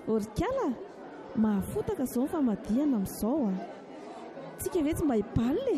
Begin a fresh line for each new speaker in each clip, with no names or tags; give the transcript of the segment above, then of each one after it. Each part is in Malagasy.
Orikala mahafotaka zao ny famadihana amin'izao a. Tsika ve tsy mba hibaly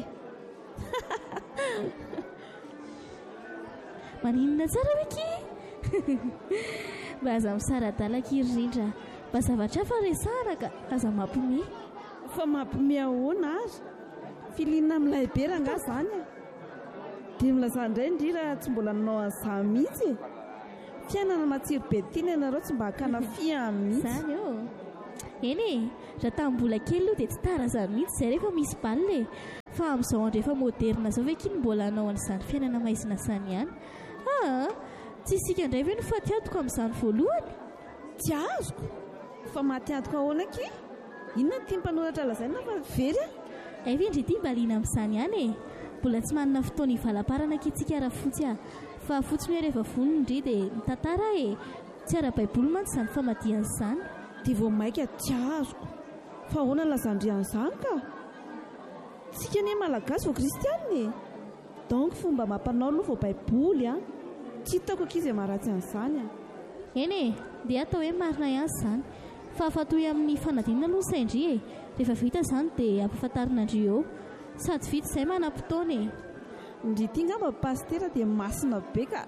maninona tsara veky mba aza misaradalaka irindra mba zavatra fa resana ka aza mampime
fa mampime ahoana ary filina amin'ilay beranga zany a dia milaza indray indrira tsy mbola nanao an'izany mihitsy fiainana matsiro be tiana ianareo tsy mba hakana fia mihitsy
zany eo eny e raha tamin'ny mbola kely aloha dia tsy tara zany mihitsy izay rehefa misy baly fa amin'izao andro efa moderna zao ve kiny mbola hanao an'izany fiainana maizina sany ihany tsy isika indray ve no fatiatoko amin'izany voalohany
tsy azoko fa mahatiatoko ahoana ki inona tia mpanoratra lazaina fa very a
evendry ity mba liana amin'izany ihany e mbola tsy manana fotoana hivalam-parana kitsika rafotsy fa fotsiny hoe rehefa vonony indri dia mitantara tsy ara-baiboly mantsy izany famadihan'izany
dia vao maika tsy azoko fa ahoana lazandrian'izany ka tsika ne malagasy vao kristianina e donc fomba mampanao aloha vao baiboly tsy hitako akizy maharatsy an'izany
eny e dia atao hoe marina ihany izany fa fatoy amin'ny fanadinana aloha saindry rehefa vita izany dia ampafantarinandrio eo sady vita izay manam-potoana
ndry ity ngamba pastera dia masina be ka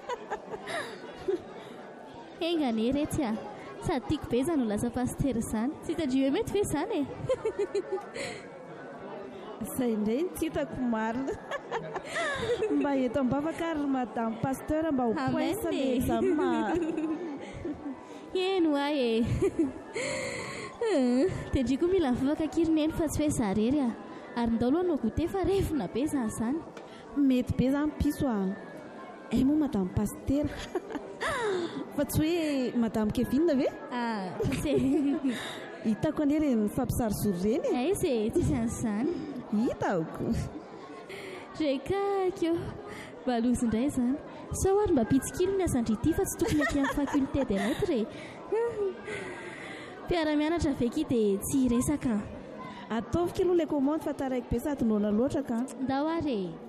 engane retsy sady tiako be zany ho lasa pastera izany tsy hitandrio hoe mety ve izany
izay indray ny tsy hitako marina mba eto ambavaka ary madame pasteur mba ho poinsa le examen
eno ahy dia ndry koa mila mivavaka kirineny fa tsy hoe zarery ary ndao aloha no gote fa revina be zany zany
mety be zany piso ay moa madame pasteur fa tsy hoe madame Kevin ve hitako ane reny fampisarozory reny
ay zay tsisy an'izany
hitako
rekakeo balozy indray zany sao ary mba pitsikilo ny asandry ity fa tsy tokony aty amin'ny faculté de lettre mpiara-mianatra veky dia tsy resaka
ataovika aloha ilay commande fa taraiky be sady nona loatra ka
ndao ary